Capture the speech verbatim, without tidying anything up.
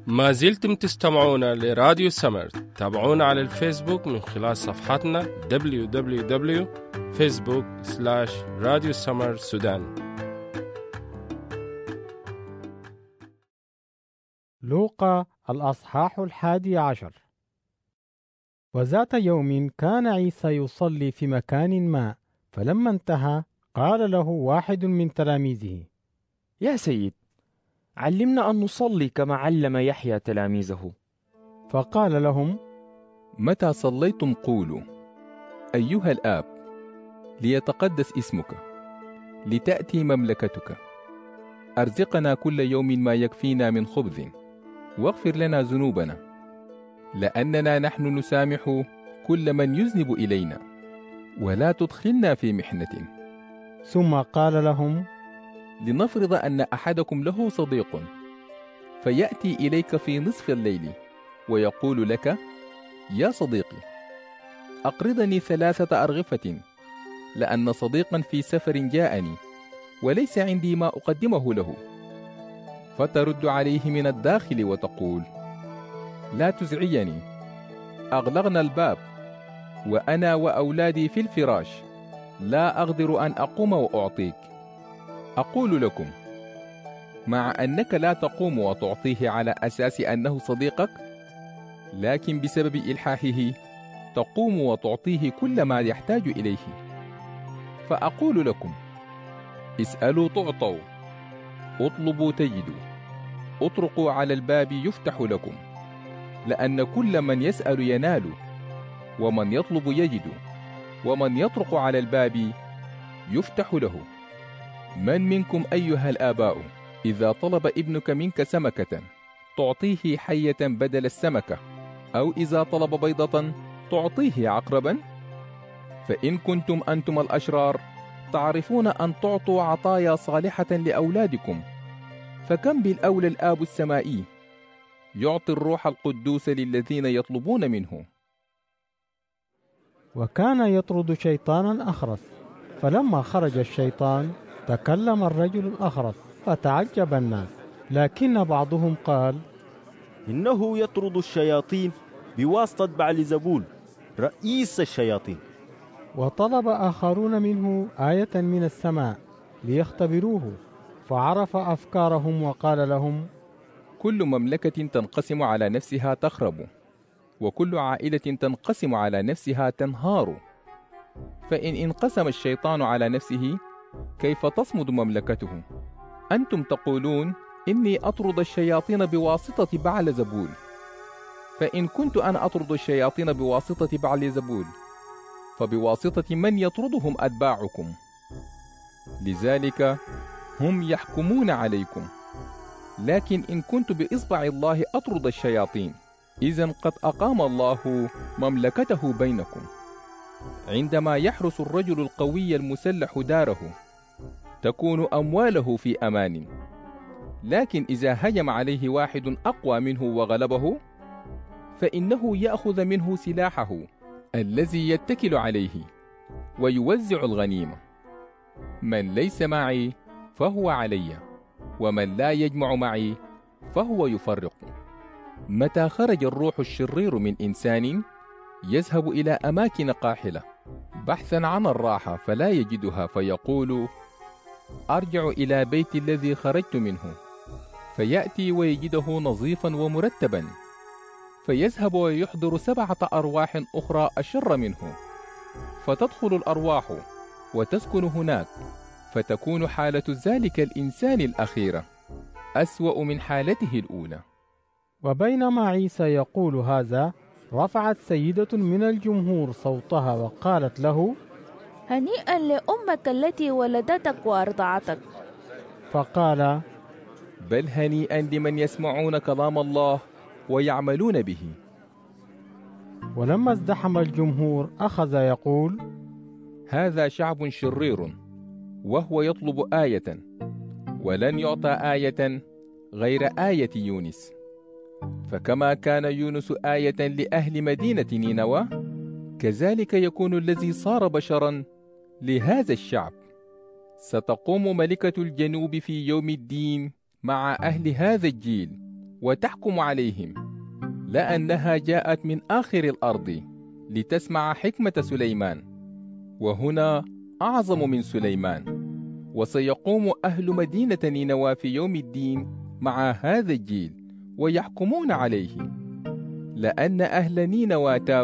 ما زلتم تستمعون لراديو سمر. تابعونا على الفيسبوك من خلال صفحتنا دبليو دبليو دبليو دوت فيسبوك سلاش راديو سمر سودان. لوقا الأصحاح الحادي عشر. وذات يوم كان عيسى يصلي في مكان ما، فلما انتهى قال له واحد من تلاميذه: يا سيد، علمنا أن نصلي كما علم يحيى تلاميذه. فقال لهم: متى صليتم قولوا: أيها الآب، ليتقدس اسمك، لتأتي مملكتك، أرزقنا كل يوم ما يكفينا من خبز، واغفر لنا ذنوبنا لأننا نحن نسامح كل من يذنب إلينا، ولا تدخلنا في محنة. ثم قال لهم: لنفرض أن أحدكم له صديق فيأتي إليك في نصف الليل ويقول لك: يا صديقي، أقرضني ثلاثة أرغفة، لأن صديقا في سفر جاءني وليس عندي ما أقدمه له. فترد عليه من الداخل وتقول: لا تزعجني، أغلقنا الباب وأنا وأولادي في الفراش، لا أقدر أن أقوم وأعطيك. أقول لكم، مع أنك لا تقوم وتعطيه على أساس أنه صديقك، لكن بسبب إلحاحه تقوم وتعطيه كل ما يحتاج إليه. فأقول لكم: اسألوا تعطوا، اطلبوا تجدوا، اطرقوا على الباب يفتح لكم، لأن كل من يسأل ينال، ومن يطلب يجد، ومن يطرق على الباب يفتح له. من منكم أيها الآباء إذا طلب ابنك منك سمكة تعطيه حية بدل السمكة، أو إذا طلب بيضة تعطيه عقربا؟ فإن كنتم أنتم الأشرار تعرفون أن تعطوا عطايا صالحة لأولادكم، فكم بالأولى الآب السمائي يعطي الروح القدوس للذين يطلبون منه. وكان يطرد شيطانا أخرس، فلما خرج الشيطان تكلم الرجل الأخرس، فتعجب الناس. لكن بعضهم قال: إنه يطرد الشياطين بواسطة بعلزبول رئيس الشياطين. وطلب آخرون منه آية من السماء ليختبروه، فعرف أفكارهم وقال لهم: كل مملكة تنقسم على نفسها تخرب، وكل عائلة تنقسم على نفسها تنهار. فإن انقسم الشيطان على نفسه كيف تصمد مملكته؟ أنتم تقولون إني أطرد الشياطين بواسطة بعلزبول، فإن كنت أنا أطرد الشياطين بواسطة بعلزبول، فبواسطة من يطردهم أتباعكم؟ لذلك هم يحكمون عليكم. لكن إن كنت بإصبع الله أطرد الشياطين، إذن قد أقام الله مملكته بينكم. عندما يحرس الرجل القوي المسلح داره تكون أمواله في أمان، لكن إذا هجم عليه واحد أقوى منه وغلبه فإنه يأخذ منه سلاحه الذي يتكل عليه ويوزع الغنيمة. من ليس معي فهو علي، ومن لا يجمع معي فهو يفرق. متى خرج الروح الشرير من إنسان يذهب إلى أماكن قاحلة بحثا عن الراحة فلا يجدها، فيقول: أرجع إلى بيت الذي خرجت منه، فيأتي ويجده نظيفا ومرتبا، فيذهب ويحضر سبعة أرواح أخرى أشر منه، فتدخل الأرواح وتسكن هناك، فتكون حالة ذلك الإنسان الأخيرة أسوأ من حالته الأولى. وبينما عيسى يقول هذا، رفعت سيدة من الجمهور صوتها وقالت له: هنيئا لأمك التي ولدتك وأرضعتك. فقال: بل هنيئا لمن يسمعون كلام الله ويعملون به. ولما ازدحم الجمهور أخذ يقول: هذا شعب شرير، وهو يطلب آية، ولن يعطى آية غير آية يونس. فكما كان يونس آية لأهل مدينة نينوى، كذلك يكون الذي صار بشرا لهذا الشعب. ستقوم ملكة الجنوب في يوم الدين مع أهل هذا الجيل وتحكم عليهم، لأنها جاءت من آخر الأرض لتسمع حكمة سليمان، وهنا أعظم من سليمان. وسيقوم أهل مدينة نينوى في يوم الدين مع هذا الجيل ويحكمون عليه، لأن أهل نينوى تابوا